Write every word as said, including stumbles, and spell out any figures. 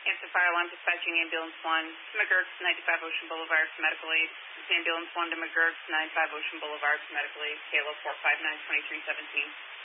Answer Fire Alarm Dispatching Ambulance one to McGurk's, ninety-five Ocean Boulevard to Medical Aid. This is Ambulance one to McGurk's, ninety-five Ocean Boulevard to Medical Aid. Kayla four five nine, two three one seven.